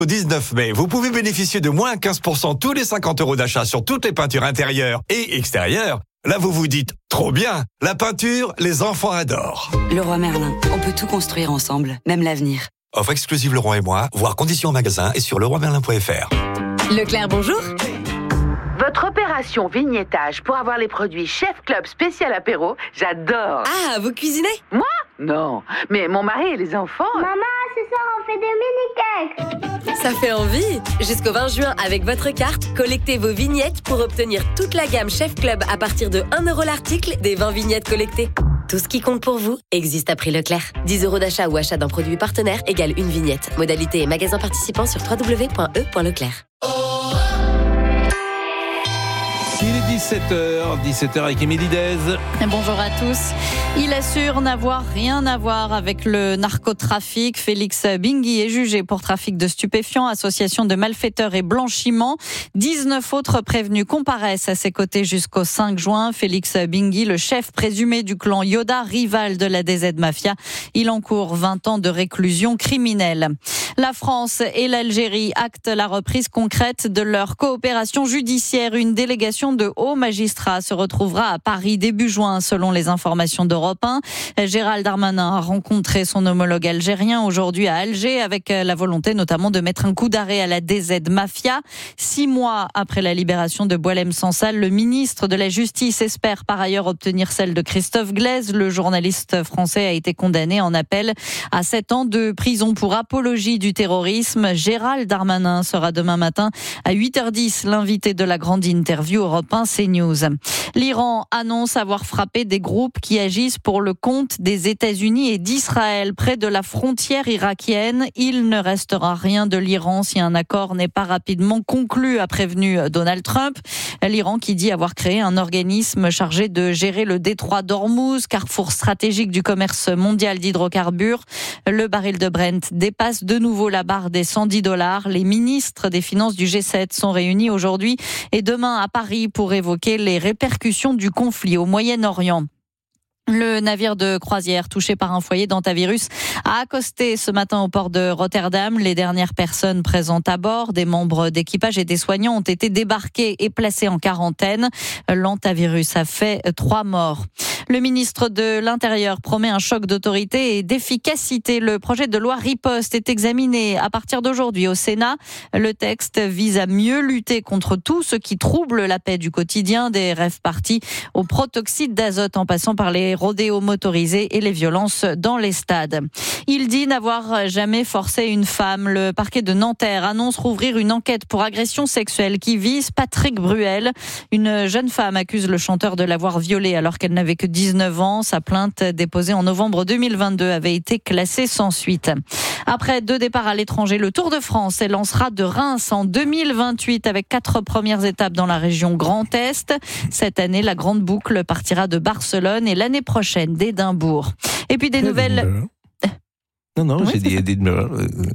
Au 19 mai, vous pouvez bénéficier de moins 15% tous les 50 € d'achat sur toutes les peintures intérieures et extérieures. Là, vous vous dites, trop bien, la peinture, les enfants adorent. Leroy Merlin, on peut tout construire ensemble, même l'avenir. Offre exclusive Leroy et moi, voir conditions en magasin et sur leroymerlin.fr. Leclerc, bonjour. Votre opération vignettage pour avoir les produits Chef Club spécial apéro, j'adore. Ah, vous cuisinez ? Moi ? Non, mais mon mari et les enfants... Maman, ce soir on fait des mini-cakes. Ça fait envie. Jusqu'au 20 juin, avec votre carte, collectez vos vignettes pour obtenir toute la gamme Chef Club à partir de 1 € l'article des 20 vignettes collectées. Tout ce qui compte pour vous existe à prix Leclerc. 10 € d'achat ou achat d'un produit partenaire égale une vignette. Modalité et magasin participant sur www.e.leclerc. Il est 17h avec Émilie Dez. Bonjour à tous. Il assure n'avoir rien à voir avec le narcotrafic. Félix Bingui est jugé pour trafic de stupéfiants, association de malfaiteurs et blanchiment. 19 autres prévenus comparaissent à ses côtés jusqu'au 5 juin. Félix Bingui, le chef présumé du clan Yoda, rival de la DZ Mafia. Il encourt 20 ans de réclusion criminelle. La France et l'Algérie actent la reprise concrète de leur coopération judiciaire. Une délégation de hauts magistrats se retrouvera à Paris début juin, selon les informations d'Europe 1. Gérald Darmanin a rencontré son homologue algérien aujourd'hui à Alger, avec la volonté notamment de mettre un coup d'arrêt à la DZ Mafia. 6 mois après la libération de Boualem Sansal, le ministre de la Justice espère par ailleurs obtenir celle de Christophe Glaise. Le journaliste français a été condamné en appel à 7 ans de prison pour apologie du terrorisme. Gérald Darmanin sera demain matin à 8h10 l'invité de la grande interview Europe 1 CNews. L'Iran annonce avoir frappé des groupes qui agissent pour le compte des États-Unis et d'Israël près de la frontière irakienne. Il ne restera rien de l'Iran si un accord n'est pas rapidement conclu, a prévenu Donald Trump. L'Iran qui dit avoir créé un organisme chargé de gérer le détroit d'Ormuz, carrefour stratégique du commerce mondial d'hydrocarbures. Le baril de Brent dépasse de nouveau la barre des $110. Les ministres des Finances du G7 sont réunis aujourd'hui et demain à Paris pour évoquer les répercussions du conflit au Moyen-Orient. Le navire de croisière touché par un foyer d'hantavirus a accosté ce matin au port de Rotterdam. Les dernières personnes présentes à bord, des membres d'équipage et des soignants, ont été débarqués et placés en quarantaine. L'hantavirus a fait 3 morts. Le ministre de l'Intérieur promet un choc d'autorité et d'efficacité. Le projet de loi Riposte est examiné à partir d'aujourd'hui au Sénat. Le texte vise à mieux lutter contre tout ce qui trouble la paix du quotidien, des rave-parties au protoxyde d'azote en passant par les rodéos motorisés et les violences dans les stades. Il dit n'avoir jamais forcé une femme. Le parquet de Nanterre annonce rouvrir une enquête pour agression sexuelle qui vise Patrick Bruel. Une jeune femme accuse le chanteur de l'avoir violée alors qu'elle n'avait que 19 ans. Sa plainte déposée en novembre 2022 avait été classée sans suite. Après 2 départs à l'étranger, le Tour de France s'élancera de Reims en 2028 avec 4 premières étapes dans la région Grand Est. Cette année, la grande boucle partira de Barcelone et l'année prochaine d'Édimbourg. Et puis des nouvelles... Non, Ouais, j'ai dit Edinburgh.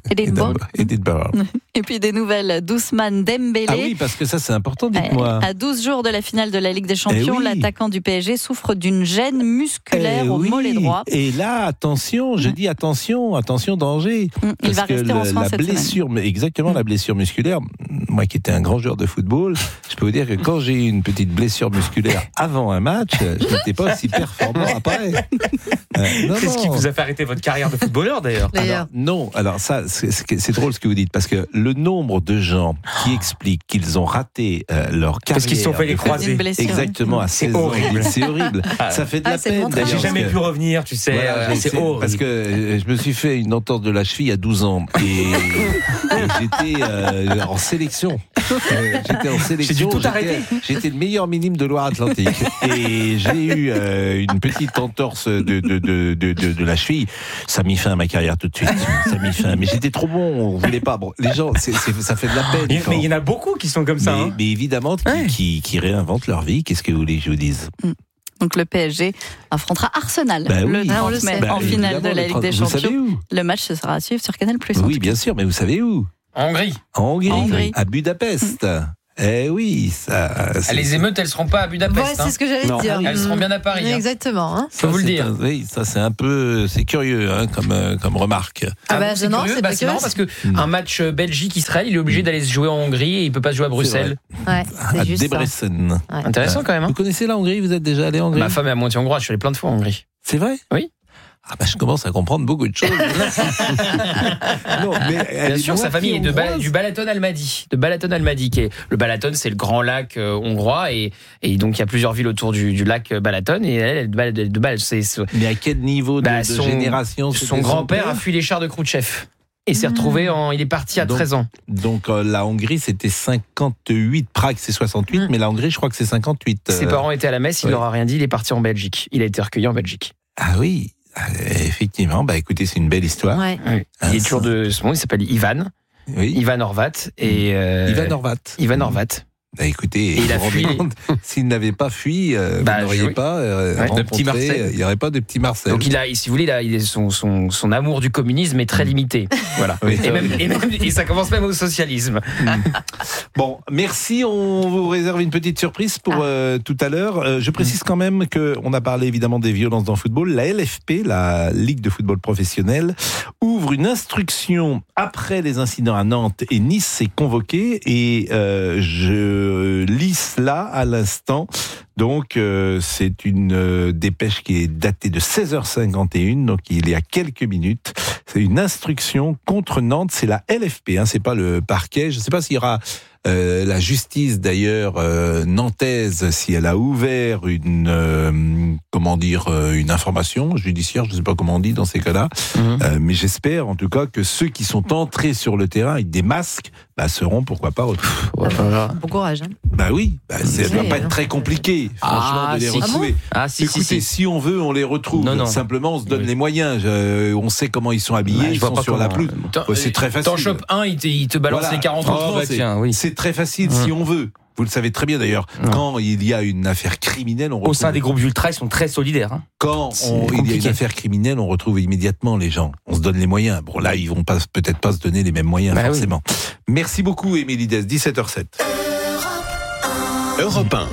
Et puis des nouvelles d'Ousmane Dembélé. Ah oui, parce que ça c'est important, dites-moi. À 12 jours de la finale de la Ligue des Champions, l'attaquant du PSG souffre d'une gêne musculaire au mollet droit. Et là, attention, je dis attention, danger. Il va rester en soins cette blessure, exactement, la blessure musculaire, moi qui étais un grand joueur de football, je peux vous dire que quand j'ai eu une petite blessure musculaire avant un match, je n'étais pas aussi performant après. Qu'est-ce qui vous a fait arrêter votre carrière de footballeur d'ailleurs ? Alors ça, c'est drôle ce que vous dites, parce que le nombre de gens qui expliquent qu'ils ont raté leur carrière... Parce qu'ils se sont fait les croiser. Exactement, à 16 ans. C'est horrible. Ça fait de la peine d'ailleurs. J'ai jamais pu revenir, tu sais, c'est horrible. Parce que je me suis fait une entorse de la cheville à 12 ans et j'étais en sélection. J'ai dû tout arrêter. J'étais le meilleur minime de Loire-Atlantique. Et j'ai eu une petite entorse de la cheville. Ça m'y fait à ma carrière tout de suite. Ça m'y fait. Mais j'étais trop bon, on voulait pas. Bon, les gens, ça fait de la peine. Mais il y en a beaucoup qui sont comme ça. Mais évidemment, qui réinventent leur vie. Qu'est-ce que vous voulez que je vous dise ? Donc le PSG affrontera Arsenal le 30 mai en finale de la Ligue des Champions. Vous savez où ? Le match ce sera à suivre sur Canal+. Oui, bien sûr, mais vous savez où ? En Hongrie, à Budapest. Eh oui, ça. Les émeutes, elles seront pas à Budapest. Ouais, c'est ce que j'allais dire. Elles seront bien à Paris. Exactement. Hein. Faut vous le dire. Oui, ça c'est un peu, c'est curieux Ah comme remarque. c'est non, curieux. c'est pas C'est marrant parce que un match Belgique-Israël, il est obligé d'aller se jouer en Hongrie et il peut pas se jouer à Bruxelles. Ouais, c'est À juste Debrecen. Ouais. Intéressant quand même. Hein. Vous connaissez la Hongrie? Vous êtes déjà allé en Hongrie? Ma femme est à moitié hongroise. Je suis allé plein de fois en Hongrie. C'est vrai? Oui. Ah bah je commence à comprendre beaucoup de choses. Non, mais Bien sûr, sa famille est du Balaton Almaty. De Balaton Almaty, qui est le Balaton, c'est le grand lac hongrois et donc il y a plusieurs villes autour du lac Balaton et elle de Bal. Mais à quel niveau de génération? Son grand-père a fui les chars de Khrouchtchev. Et s'est retrouvé il est parti à 13 ans. Donc la Hongrie c'était 58, Prague c'est 68, mais la Hongrie je crois que c'est 58. Ses parents étaient à la messe, il leur a rien dit, il est parti en Belgique. Il a été recueilli en Belgique. Ah oui, effectivement, bah écoutez, c'est une belle histoire. Ouais. Il est toujours de ce monde, il s'appelle Ivan. Oui. Ivan Horvat. Et Ivan Horvat. Bah écoutez, il a fui. S'il n'avait pas fui, vous n'auriez pas rencontré, de petit Marcel. Il n'y aurait pas de petit Marcel. Donc si vous voulez, son amour du communisme est très limité. Voilà. Oui, et ça commence même au socialisme. Bon, merci. On vous réserve une petite surprise pour tout à l'heure. Je précise quand même qu'on a parlé évidemment des violences dans le football. La LFP, la Ligue de football professionnel, ouvre une instruction après les incidents à Nantes et Nice est convoqué et je lis cela à l'instant. Donc, c'est une dépêche qui est datée de 16h51, donc il y a quelques minutes. C'est une instruction contre Nantes, c'est la LFP, c'est pas le parquet. Je ne sais pas s'il y aura la justice d'ailleurs nantaise, si elle a ouvert une information judiciaire, je ne sais pas comment on dit dans ces cas-là, mais j'espère en tout cas que ceux qui sont entrés sur le terrain avec des masques seront pourquoi pas retrouvés. Bon courage. Bah oui, ça ne doit pas être très compliqué, franchement, de les retrouver. Écoutez, si on veut, on les retrouve. Non. Simplement, on se donne les moyens. On sait comment ils sont habillés, ils sont sur la pelouse. C'est très facile. T'en chopes un, il te balance les 40 autres. C'est très facile si on veut. Vous le savez très bien d'ailleurs. Quand il y a une affaire criminelle, on retrouve... Au sein des groupes ultra, ils sont très solidaires. Quand il y a une affaire criminelle, on retrouve immédiatement les gens. On se donne les moyens. Bon là, ils vont peut-être pas se donner les mêmes moyens forcément. Oui. Merci beaucoup, Émilie Dess. 17h07. Europe 1.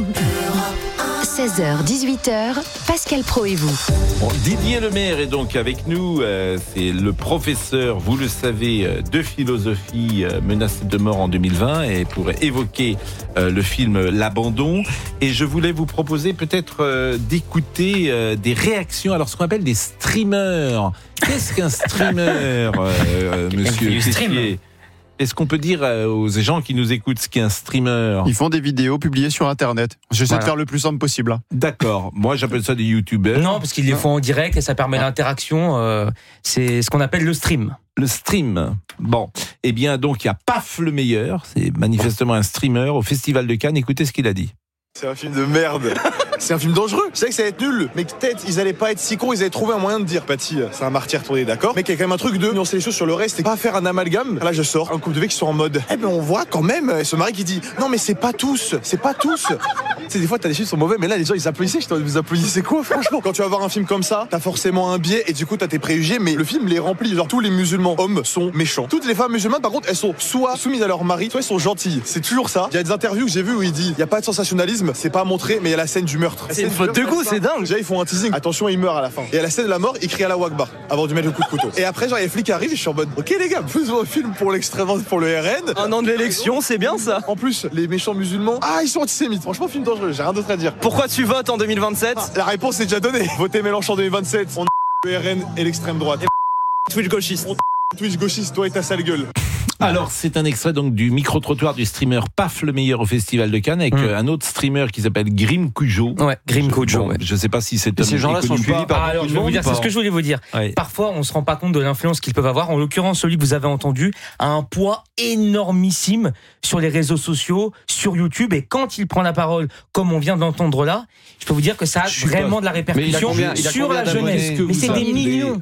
16h, 18h, Pascal Praud et vous. Bon, Didier Lemaire est donc avec nous. C'est le professeur, vous le savez, de philosophie menacé de mort en 2020 et pour évoquer le film L'Abandon. Et je voulais vous proposer peut-être d'écouter des réactions. Alors, ce qu'on appelle des streamers. Qu'est-ce qu'un streamer, monsieur Tessier ? Est-ce qu'on peut dire aux gens qui nous écoutent ce qu'est un streamer? Ils font des vidéos publiées sur Internet. J'essaie de faire le plus simple possible. D'accord. Moi, j'appelle ça des youtubeurs. Non, parce qu'ils les font en direct et ça permet l'interaction. C'est ce qu'on appelle le stream. Le stream. Bon. Eh bien, donc, il y a Paf le meilleur. C'est manifestement un streamer au Festival de Cannes. Écoutez ce qu'il a dit. C'est un film de merde. C'est un film dangereux. Je sais que ça va être nul, mais peut-être ils allaient pas être si cons, ils allaient trouver un moyen de dire Paty, c'est un martyr tourné, d'accord, mais qu'il y a quand même un truc de nuancer les choses sur le reste et pas faire un amalgame. Là, je sors un couple de V qui sont en mode on voit quand même ce mari qui dit non, mais c'est pas tous. Tu sais, des fois, t'as des films qui sont mauvais, mais là, les gens ils applaudissaient. Vous applaudissez quoi, franchement? Quand tu vas voir un film comme ça, t'as forcément un biais et du coup, t'as tes préjugés, mais le film les remplit. Genre, tous les musulmans hommes sont méchants. Toutes les femmes musulmanes, par contre, elles sont soit soumises à leur mari, soit elles sont gentilles. C'est toujours ça. Il y a des interviews que j'ai vues où il dit il y a pas de sensationnalisme, c'est pas montré, mais il y a la scène du meurtre. C'est une faute de goût, c'est dingue. Déjà, ils font un teasing. Attention, il meurt à la fin. Et à la scène de la mort, il crie à la Wakbar avant de mettre le coup de couteau. Et après, genre, les flics arrivent et je suis en mode ok, les gars, faisons un film pour l'extrême, pour le RN. Un an de l'élection, c'est bien ça. En plus, les méchants musulmans, ils sont antisémites. Franchement, film dangereux, j'ai rien d'autre à dire. Pourquoi tu votes en 2027? La réponse est déjà donnée. Votez Mélenchon en 2027. On le RN et l'extrême droite. Twitch gauchiste. Twitch gauchiste, toi et ta sale gueule. Alors, c'est un extrait donc du micro-trottoir du streamer Paf le meilleur au Festival de Cannes avec un autre streamer qui s'appelle Grim Cujo. Ouais, Grim Cujo. Je sais pas si c'est ces gens-là sont suivis par beaucoup de monde. C'est ce que je voulais vous dire. Ouais. Parfois, on se rend pas compte de l'influence qu'ils peuvent avoir. En l'occurrence, celui que vous avez entendu a un poids énormissime sur les réseaux sociaux, sur YouTube. Et quand il prend la parole, comme on vient de l'entendre là, je peux vous dire que ça a vraiment de la répercussion sur la jeunesse. Mais c'est des millions.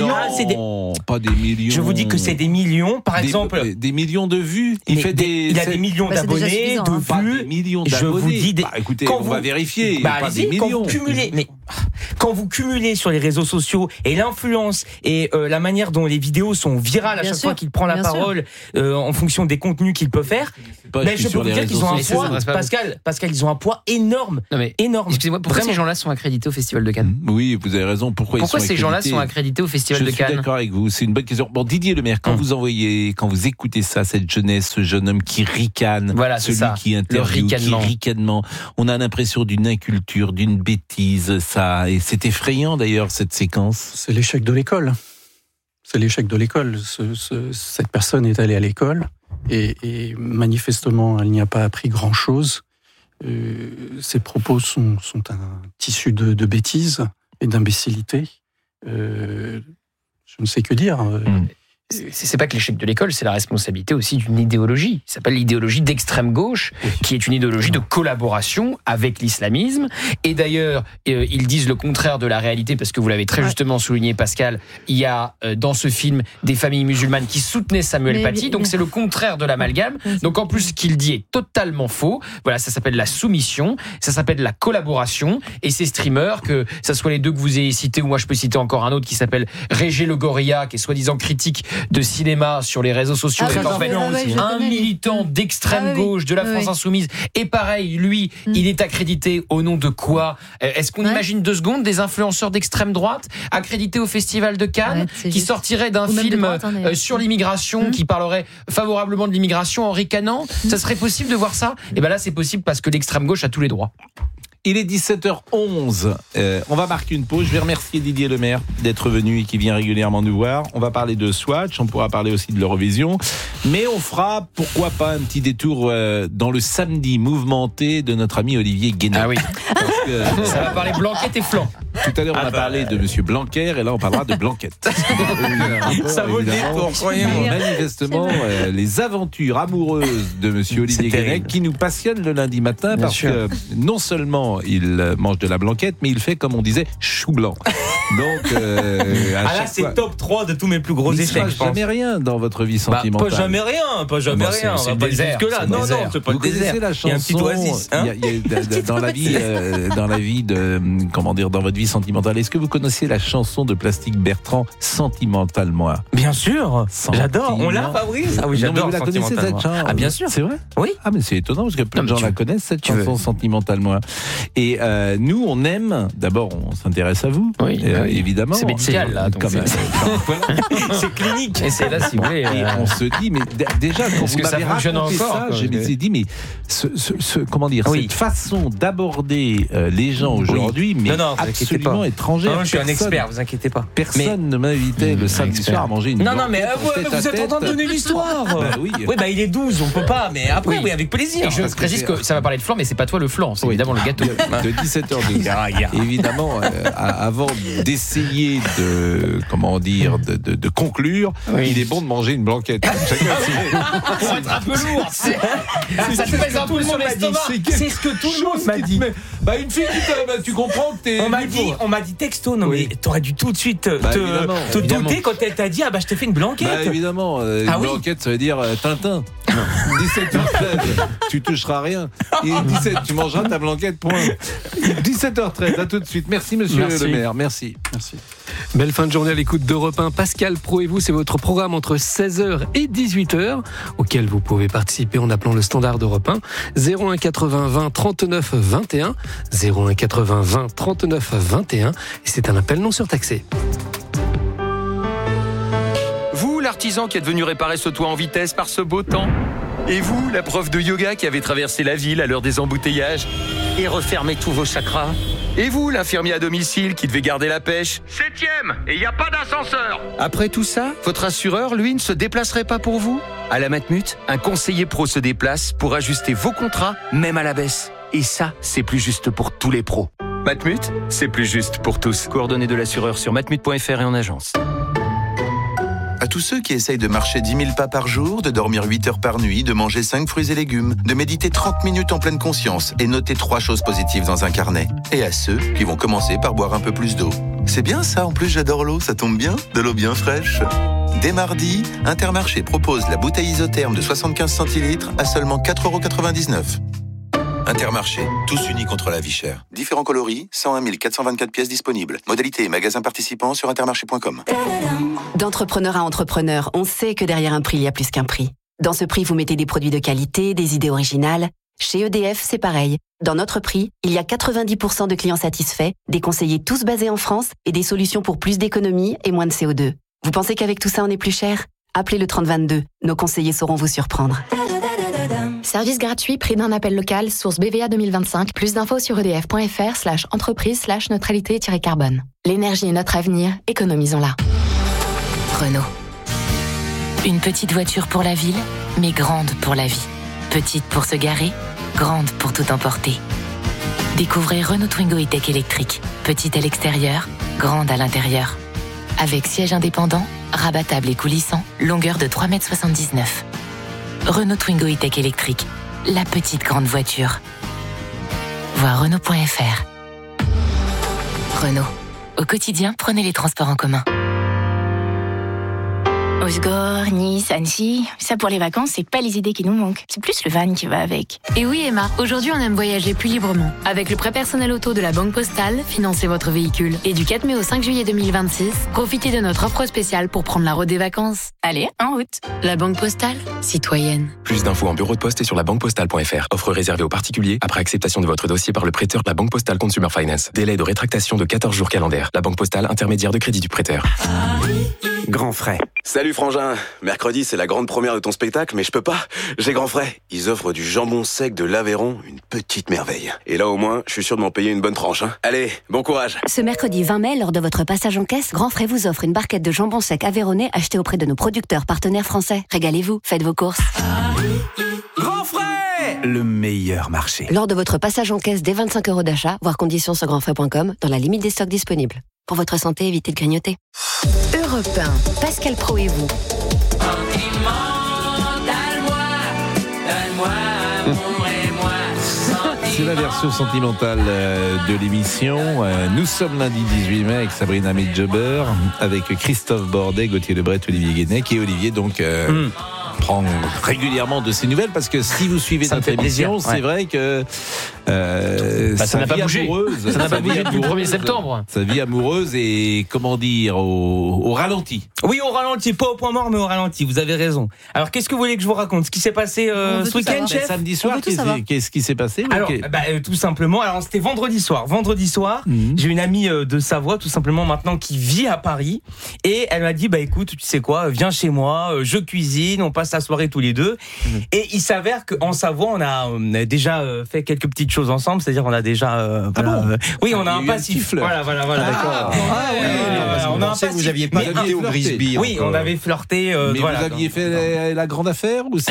Pas des millions. Je vous dis que c'est des millions. Par exemple, des millions de vues. Il a des millions d'abonnés, de vues. Des millions d'abonnés. Je vous dis écoutez, on va vérifier. Pas des millions. Quand vous cumulez, mais Quand vous cumulez sur les réseaux sociaux et l'influence et la manière dont les vidéos sont virales à chaque fois qu'il prend la parole en fonction des contenus qu'il peut faire, mais je peux vous dire qu'ils ont un poids, Pascal, ils ont un poids énorme. Non mais, énorme. Excusez-moi, pourquoi ces gens-là sont accrédités au Festival de Cannes ? Oui, vous avez raison. Pourquoi ces gens-là sont accrédités au Festival de Cannes ? Je suis d'accord avec vous, c'est une bonne question. Bon, Didier Lemaire, quand vous écoutez ça, cette jeunesse, ce jeune homme qui ricane, celui qui interviewe, qui ricanement, on a l'impression d'une inculture, d'une bêtise, ça, et c'est effrayant d'ailleurs cette séquence. C'est l'échec de l'école. C'est l'échec de l'école. Cette personne est allée à l'école et manifestement, elle n'y a pas appris grand-chose. Ses propos sont un tissu de bêtises et d'imbécilité. Je ne sais que dire. C'est pas que l'échec de l'école, c'est la responsabilité aussi d'une idéologie. Ça s'appelle l'idéologie d'extrême gauche, qui est une idéologie de collaboration avec l'islamisme. Et d'ailleurs, ils disent le contraire de la réalité, parce que vous l'avez très justement souligné, Pascal, il y a dans ce film des familles musulmanes qui soutenaient Samuel Paty, donc c'est le contraire de l'amalgame. Donc en plus, ce qu'il dit est totalement faux. Voilà, ça s'appelle la soumission, ça s'appelle la collaboration. Et ces streamers, que ça soit les deux que vous avez cités, ou moi je peux citer encore un autre qui s'appelle Régé Le Gorilla, qui est soi-disant critique de cinéma sur les réseaux sociaux, est en fait un militant d'extrême gauche de la France Insoumise. Et pareil, lui, il est accrédité au nom de quoi ? Est-ce qu'on imagine 2 secondes des influenceurs d'extrême droite accrédités au Festival de Cannes qui sortiraient d'un film sur l'immigration, qui parlerait favorablement de l'immigration en ricanant ? Ça serait possible de voir ça ? Et bien là, c'est possible parce que l'extrême gauche a tous les droits. Il est 17h11. On va marquer une pause. Je vais remercier Didier Lemaire d'être venu et qui vient régulièrement nous voir. On va parler de Swatch, on pourra parler aussi de l'Eurovision. Mais on fera, pourquoi pas, un petit détour dans le samedi mouvementé de notre ami Olivier Guénac. Ah oui. Ça va parler Blanquette et Flan. Tout à l'heure, on a parlé de Monsieur Blanquer et là, on parlera de Blanquette. Ça vaut le détour, croyez-moi. Manifestement, les aventures amoureuses de Monsieur Olivier Guénac qui nous passionnent le lundi matin parce que non seulement il mange de la blanquette, mais il fait, comme on disait, chou blanc. Donc, là, c'est fois... top 3 de tous mes plus gros échecs. Il ne jamais rien dans votre vie sentimentale. Pas jamais rien. C'est le désert. Non, c'est pas le désert. Vous connaissez la chanson, dans la vie de, comment dire, dans votre vie sentimentale. Est-ce que vous connaissez la chanson de Plastique Bertrand, Sentimental Moi ? Bien sûr. J'adore. On l'a, Fabrice ? Ah oui, j'adore. Vous la connaissez cette chanson ? Ah bien sûr. C'est vrai ? Oui. Ah mais c'est étonnant parce que plein de gens la connaissent cette chanson Sentimental Moi. Et nous, on aime. D'abord, on s'intéresse à vous. Oui. Évidemment. C'est médical là. Donc c'est clinique. Et c'est là, si vous voulez. Et on se dit, mais déjà quand vous m'avez raconté ça, je me suis dit, mais comment dire, cette façon d'aborder les gens aujourd'hui, mais absolument étrangère. Non, je suis un expert, vous inquiétez pas. Personne ne m'invitait le samedi soir à manger une Non, mais vous êtes en train de donner l'histoire. Oui, il est 12, on peut pas, mais après, oui, avec plaisir. Et je précise que ça va parler de flan, mais c'est pas toi le flan, c'est évidemment le gâteau. De 17h12. Évidemment, avant d'essayer de, comment dire, de conclure, il est bon de manger une blanquette. Pour être un peu lourd. Ça te pèse un peu sur l'estomac. C'est ce que tout le monde m'a dit. Une fille qui tu comprends que t'es... On m'a dit texto, non mais t'aurais dû tout de suite te douter quand elle t'a dit je t'ai fait une blanquette. Évidemment, une blanquette ça veut dire Tintin. 17h13, tu toucheras rien. Et 17, tu mangeras ta blanquette, point. 17h13, à tout de suite. Merci monsieur le maire, merci. Belle fin de journée à l'écoute d'Europe 1. Pascal Pro et vous, c'est votre programme entre 16h et 18h, auquel vous pouvez participer en appelant le standard d'Europe 1, 01 80 20 39 21, 01 80 20 39 21, et c'est un appel non surtaxé. Vous, l'artisan qui êtes venu réparer ce toit en vitesse par ce beau temps. Et vous, la prof de yoga qui avez traversé la ville à l'heure des embouteillages et refermé tous vos chakras. Et vous, l'infirmier à domicile qui devait garder la pêche. 7e, et il n'y a pas d'ascenseur. Après tout ça, votre assureur, lui, ne se déplacerait pas pour vous ? À la Matmut, un conseiller pro se déplace pour ajuster vos contrats, même à la baisse. Et ça, c'est plus juste pour tous les pros. Matmut, c'est plus juste pour tous. Coordonnées de l'assureur sur matmut.fr et en agence. À tous ceux qui essayent de marcher 10 000 pas par jour, de dormir 8 heures par nuit, de manger 5 fruits et légumes, de méditer 30 minutes en pleine conscience et noter 3 choses positives dans un carnet. Et à ceux qui vont commencer par boire un peu plus d'eau. C'est bien ça, en plus j'adore l'eau, ça tombe bien, de l'eau bien fraîche. Dès mardi, Intermarché propose la bouteille isotherme de 75 centilitres à seulement 4,99 €. Intermarché, tous unis contre la vie chère. Différents coloris, 101 424 pièces disponibles. Modalité et magasins participants sur intermarché.com. D'entrepreneur à entrepreneur, on sait que derrière un prix, il y a plus qu'un prix. Dans ce prix, vous mettez des produits de qualité, des idées originales. Chez EDF, c'est pareil. Dans notre prix, il y a 90% de clients satisfaits, des conseillers tous basés en France et des solutions pour plus d'économie et moins de CO2. Vous pensez qu'avec tout ça, on est plus cher ? Appelez le 3022. Nos conseillers sauront vous surprendre. Service gratuit, prix d'un appel local, source BVA 2025. Plus d'infos sur edf.fr/entreprise/neutralité-carbone. L'énergie est notre avenir, économisons-la. Renault. Une petite voiture pour la ville, mais grande pour la vie. Petite pour se garer, grande pour tout emporter. Découvrez Renault Twingo E-Tech électrique. Petite à l'extérieur, grande à l'intérieur. Avec siège indépendant, rabattable et coulissant, longueur de 3,79 m. Renault Twingo E-Tech électrique, la petite grande voiture. Voir Renault.fr. Renault. Au quotidien, prenez les transports en commun. Osgore, Nice, Annecy, ça pour les vacances, c'est pas les idées qui nous manquent. C'est plus le van qui va avec. Et oui Emma, aujourd'hui on aime voyager plus librement. Avec le prêt personnel auto de la Banque Postale, financez votre véhicule. Et du 4 mai au 5 juillet 2026, profitez de notre offre spéciale pour prendre la route des vacances. Allez, en route. La Banque Postale, citoyenne. Plus d'infos en bureau de poste et sur labanquepostale.fr. Offre réservée aux particuliers après acceptation de votre dossier par le prêteur de la Banque Postale Consumer Finance. Délai de rétractation de 14 jours calendaires. La Banque Postale, intermédiaire de crédit du prêteur. Grand frais. Salut frangin, mercredi c'est la grande première de ton spectacle, mais je peux pas, j'ai grand frais. Ils offrent du jambon sec de l'Aveyron, une petite merveille. Et là au moins, je suis sûr de m'en payer une bonne tranche. Allez, bon courage. Ce mercredi 20 mai, lors de votre passage en caisse, Grand Frais vous offre une barquette de jambon sec aveyronnais achetée auprès de nos producteurs partenaires français. Régalez-vous, faites vos courses. Grand frais, le meilleur marché. Lors de votre passage en caisse dès 25 € d'achat, voir conditions sur grandfrais.com, dans la limite des stocks disponibles. Pour votre santé, évitez de grignoter. Europe 1, Pascal Praud et vous. C'est la version sentimentale de l'émission. Nous sommes lundi 18 mai avec Sabrina Medjober, avec Christophe Bordet, Gauthier Lebret, Olivier Guénec, et Olivier donc prend régulièrement de ses nouvelles, parce que si vous suivez notre émission, c'est vrai que ça n'a pas bougé. Ça n'a pas bougé depuis le 1er septembre. Sa vie amoureuse est, comment dire, au ralenti. Oui, au ralenti, pas au point mort, mais au ralenti, vous avez raison. Alors, qu'est-ce que vous voulez que je vous raconte ? Ce qui s'est passé ce week-end, chef ? Samedi soir, qu'est-ce qui s'est passé ? Alors, tout simplement, alors c'était vendredi soir. Vendredi soir, j'ai une amie de Savoie, tout simplement maintenant, qui vit à Paris, et elle m'a dit, écoute, tu sais quoi, viens chez moi, je cuisine, on passe la soirée tous les deux. Et il s'avère qu'en Savoie, on a déjà fait quelques petites choses ensemble, c'est-à-dire on a déjà oui, on a un passif. Voilà. D'accord. On a un passif. Vous aviez pas été au Grisby. Oui, on avait flirté. Mais vous aviez fait la grande affaire ou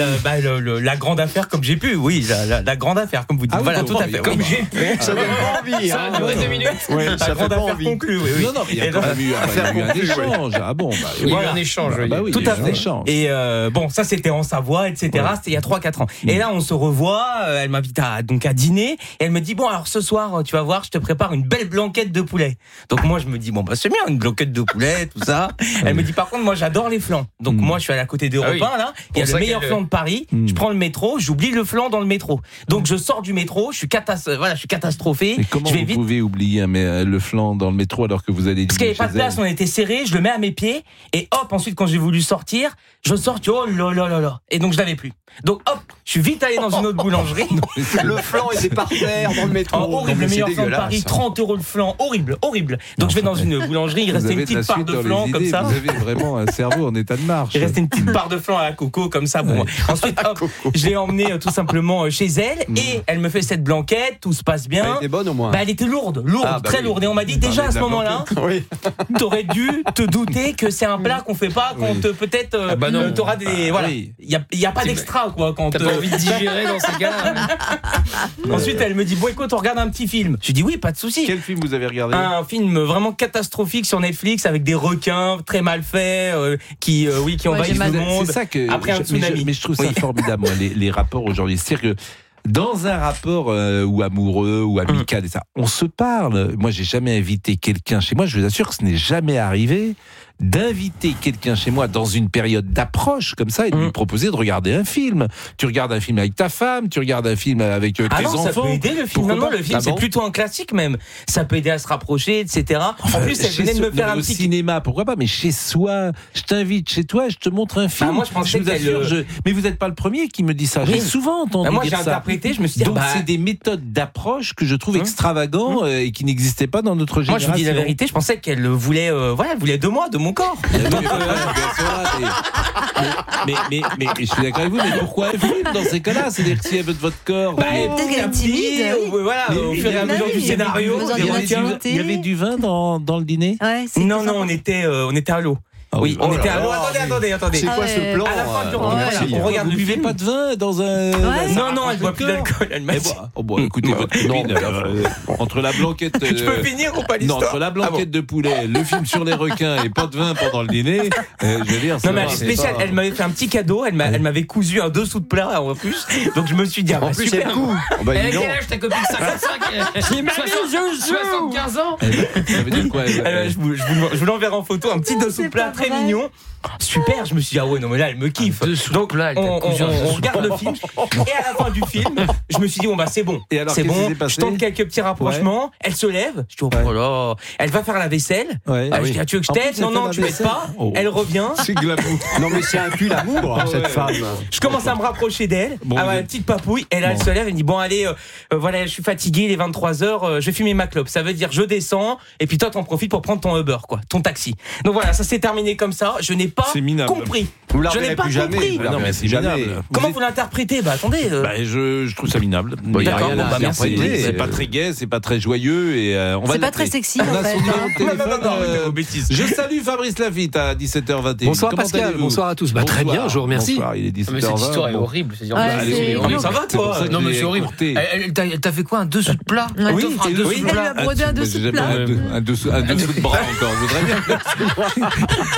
la grande affaire comme j'ai pu, oui, la grande affaire comme vous dites. Voilà, tout à fait. Comme j'ai pu. Ça donne pas envie. Ça a duré 2 minutes. La grande affaire conclue. Oui. Non, mais il y a quand même eu un échange. Ah bon, il y a eu un échange. Oui, tout à fait. Et bon, ça c'était en Savoie, etc. C'était il y a 3-4 ans. Et là, on se revoit. Elle m'invite à dîner. Et elle me dit, bon, alors ce soir, tu vas voir, je te prépare une belle blanquette de poulet. Donc moi, je me dis, c'est bien, une blanquette de poulet, tout ça. Elle me dit, par contre, moi, j'adore les flans. Donc moi, je suis à côté d'Europe 1, là. Il y a le meilleur flan de Paris. Je prends le métro, j'oublie le flan dans le métro. Donc je sors du métro, je suis catastrophé. Mais comment vous pouvez oublier le flan dans le métro alors que vous allez Parce qu'il n'y avait pas de place, on était serrés, je le mets à mes pieds. Et hop, ensuite, quand j'ai voulu sortir, je sors, oh là là. Et donc, je l'avais plus. Donc hop, je suis vite allé dans une autre boulangerie. Le flan était par terre dans le métro. Horrible, le meilleur flan de Paris, 30 € le flan, horrible. Donc je vais dans une boulangerie, il restait une petite part de flan comme ça. Vous avez vraiment un cerveau en état de marche. Il restait une petite part de flan à la coco comme ça. Bon, ensuite hop, je l'ai emmenée tout simplement chez elle et elle me fait cette blanquette, tout se passe bien. Elle était bonne au moins. Elle était lourde, très lourde. Et on m'a dit déjà à ce moment-là, t'aurais dû te douter que c'est un plat qu'on fait pas quand peut-être t'auras des voilà, il y a pas d'extra. Quand t'as pas envie de digérer dans ces cas-là. Ensuite, elle me dit, bon, écoute, on regarde un petit film. Je dis, oui, pas de souci. Quel film vous avez regardé ? Un film vraiment catastrophique sur Netflix avec des requins très mal faits qui envahissent le monde. C'est ça que après un tsunami. Mais je trouve ça formidable, moi, les rapports aujourd'hui. C'est-à-dire que dans un rapport ou amoureux ou amical, et ça, on se parle. Moi, j'ai jamais invité quelqu'un chez moi. Je vous assure que ce n'est jamais arrivé d'inviter quelqu'un chez moi dans une période d'approche comme ça et de lui proposer de regarder un film. Tu regardes un film avec ta femme, tu regardes un film avec tes enfants. Ça peut aider le film. Non, le film, c'est plutôt un classique même. Ça peut aider à se rapprocher, etc. En plus, elle venait de me faire un petit cinéma, pourquoi pas, mais chez soi, je t'invite chez toi, je te montre un film. Moi, je pensais mais vous n'êtes pas le premier qui me dit ça. J'ai souvent entendu moi, dire j'ai ça. interprété, je me suis dit, donc c'est des méthodes d'approche que je trouve extravagants et qui n'existaient pas dans notre génération. Moi, je vous dis la vérité, je pensais qu'elle voulait, elle voulait de moi, de mon corps. Mais je suis d'accord avec vous, mais pourquoi elle filme dans ces cas-là? C'est-à-dire que si elle veut de votre corps, peut-être qu'elle est timide. Voilà, au fur et à mesure du scénario. Il y avait du vin dans le dîner? Non, on était à l'eau. Oui, on était à l'eau. Attendez. C'est quoi ce plan? À la fin du repas, on regarde. Vous buvez pas de vin dans un. Non, elle boit plus d'alcool. Elle m'a dit. Écoutez, votre copine, entre la blanquette. Je peux finir ou pas l'histoire? Non, entre la blanquette de poulet, le film sur les requins et pas de vin pendant le dîner, je veux dire. Non, mais elle est spéciale. Elle m'avait fait un petit cadeau. Elle m'avait cousu un dessous de plat en plus. Donc je me suis dit, en plus, super. Elle a quel âge ta copine? 55? 75 ans? Ça veut dire quoi? Je vous l'enverrai en photo. Un petit dessous de plat très mignon. Super, je me suis dit, non, mais là, elle me kiffe. Donc, on regarde le film. Et à la fin du film, je me suis dit, c'est bon. Et alors, c'est bon. Je tente quelques petits rapprochements. Elle se lève. Je dis, oh là. Elle va faire la vaisselle. Je dis, tu veux que je t'aide? Non, tu m'aides pas. Elle revient. C'est glamour. Non, mais c'est un pull l'amour, cette femme. Je commence à me rapprocher d'elle. La petite papouille. Et là, elle se lève. Elle dit, allez, voilà, je suis fatigué. Il est 23h. Je vais fumer ma clope. Ça veut dire, je descends. Et puis toi, t'en profites pour prendre ton Uber, ton taxi. Donc voilà, ça s'est terminé comme ça. Je n'ai pas compris. Vous je n'ai pas plus compris. Jamais. Non, mais c'est minable. Comment vous l'interprétez? Attendez. Je trouve ça minable. D'accord, merci. C'est pas très gai, c'est pas très joyeux et c'est pas très sexy en fait. Non, bêtises. Je salue Fabrice Lafitte à 17h21. Bonsoir Pascal, bonsoir à tous. Très bien, je vous remercie. Bonsoir, il est 17h20. Cette histoire est horrible. Ça va toi? Non, mais c'est horrible. Elle t'a fait quoi? Un dessous de plat? Oui, elle lui a brodé un dessous de plat. Un dessous de bras encore, je voudrais bien.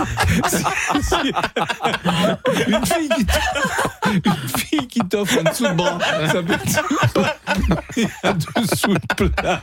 Une fille qui t'offre un dessous de bras, ça peut être un dessous de plat.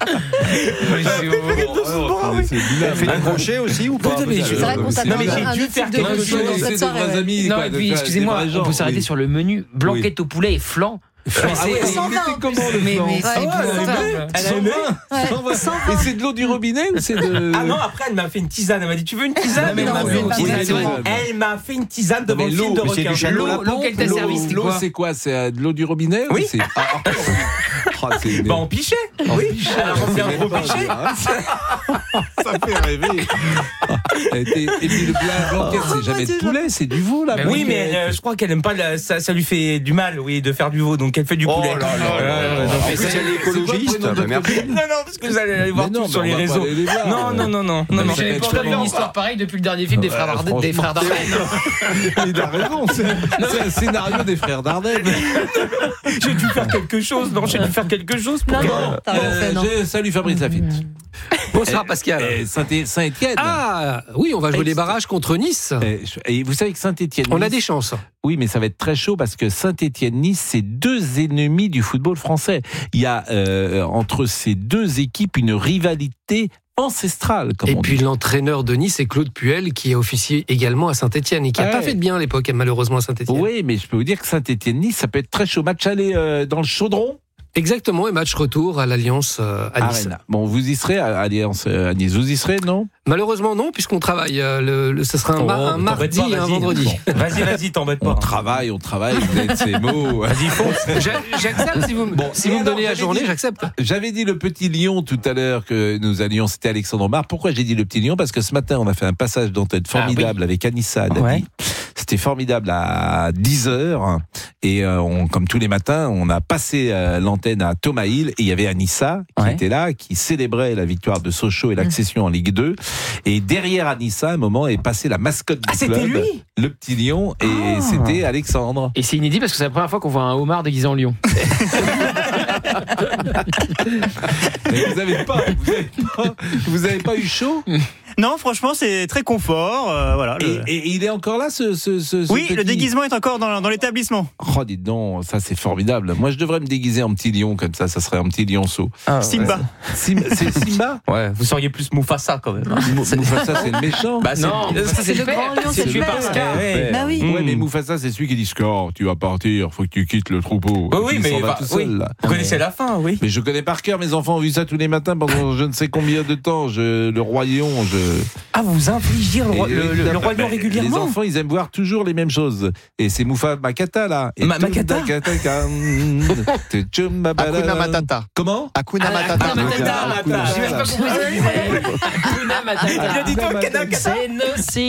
Elle fait des crochets aussi ou pas? C'est vrai qu'on t'a parlé un autre type de quelque dans cette soirée. Non, et puis excusez-moi, on peut s'arrêter sur le menu blanquette au poulet et flan. Mais elle a aimé. Et c'est de l'eau du robinet ou c'est de... Ah non, après elle m'a fait une tisane. Elle m'a dit, tu veux une tisane? Elle m'a fait une tisane devant le film de requin. L'eau qu'elle t'a servi, c'était quoi? L'eau, c'est quoi? C'est de l'eau du robinet? Oui. En pichet. Oui. Alors on fait un gros pichet. Ça fait rêver. Et puis le blanquette, c'est jamais de poulet, c'est du veau là. Oui, mais je crois qu'elle aime pas ça lui fait du mal, de faire du veau, donc elle fait du poulet. Oh là là. Mais c'est l'écologiste. Merci. Non, parce que vous allez aller voir tout sur les réseaux. Non. J'avais pas entendu une histoire pareille depuis le dernier film des frères Dardenne. Il a raison, c'est un scénario des frères Dardenne. J'ai dû faire quelque chose. Salut Fabrice Lafitte. Bonsoir Pascal. Saint-Étienne. Ah oui, on va jouer les barrages contre Nice. Et vous savez que Saint-Étienne, on a des chances. Oui, mais ça va être très chaud parce que Saint-Étienne-Nice, c'est deux ennemis du football français. Il y a entre ces deux équipes une rivalité ancestrale. Et puis l'entraîneur de Nice est Claude Puel qui a officié également à Saint-Étienne et qui n'a pas fait de bien à l'époque, malheureusement à Saint-Étienne. Oui, mais je peux vous dire que Saint-Étienne-Nice, ça peut être très chaud. Match aller dans le Chaudron. Exactement, et match retour à l'Alliance à Nice. Arena. Bon, vous y serez à l'Alliance à Nice, vous y serez, non? Malheureusement non, puisqu'on travaille. Ce sera un mardi et un vendredi. Vas-y, t'embête pas. On travaille, vous êtes ces mots. Vas-y, fonce. J'accepte si vous me donnez la journée, j'accepte. J'avais dit le Petit Lion tout à l'heure que nous allions, c'était Alexandre Mar. Pourquoi j'ai dit le Petit Lion? Parce que ce matin, on a fait un passage d'antenne formidable avec Anissa Dadi. C'était formidable à 10h. Et comme tous les matins, on a passé l'antenne à Thomas Hill. Et il y avait Anissa qui était là, qui célébrait la victoire de Sochaux et l'accession en Ligue 2. Et derrière Anissa, à un moment, est passé la mascotte du club, lui le Petit Lion, et c'était Alexandre. Et c'est inédit parce que c'est la première fois qu'on voit un homard déguisé en lion. Mais vous avez pas eu chaud? Non, franchement, c'est très confort. Voilà. Et il est encore là, ce Oui, petit... le déguisement est encore dans l'établissement. Oh, dites donc, ça c'est formidable. Moi, je devrais me déguiser en petit lion, comme ça serait un petit lionceau. Simba. C'est Simba? Ouais, vous seriez plus Mufasa quand même. Mufasa, c'est le méchant. Non, c'est le grand lion, c'est tué par Scar. Bah oui. Ouais, mais Mufasa, c'est celui qui dit Scar, tu vas partir, faut que tu quittes le troupeau. Oui, mais tout seul, là. Vous connaissez la fin, oui. Mais je connais par cœur, mes enfants ont vu ça tous les matins pendant je ne sais combien de temps. Le roi lion, Ah, vous infligez le roi lion régulièrement. Les enfants, ils aiment voir toujours les mêmes choses. Et c'est Mufasa Makata, là. Makata. Hakuna Matata. Comment? Hakuna Matata. J'ai même pas compris ce qu'il disait. Hakuna Matata. Il a dit toi, Kanaka. C'est